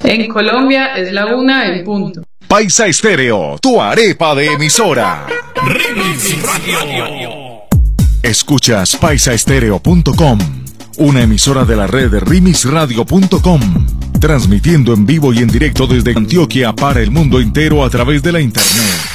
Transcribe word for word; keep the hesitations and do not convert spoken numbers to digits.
En Colombia es la una en punto. Paisa Estéreo, tu arepa de emisora. Remix Radio. Escuchas paisa estéreo punto com, una emisora de la red de remix radio punto com, transmitiendo en vivo y en directo desde Antioquia para el mundo entero a través de la internet.